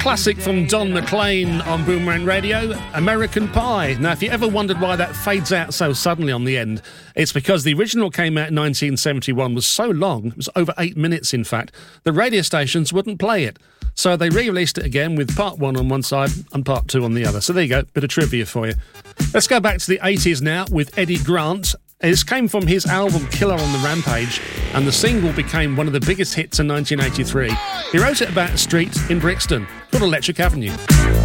Classic from Don McLean on Boomerang Radio, American Pie. Now, if you ever wondered why that fades out so suddenly on the end, it's because the original came out in 1971, was so long, it was over 8 minutes in fact, the radio stations wouldn't play it. So they re-released it again with part 1 on one side and part 2 on the other. So there you go, bit of trivia for you. Let's go back to the 80s now with Eddie Grant. This came from his album Killer on the Rampage, and the single became one of the biggest hits in 1983. He wrote it about a street in Brixton called Electric Avenue.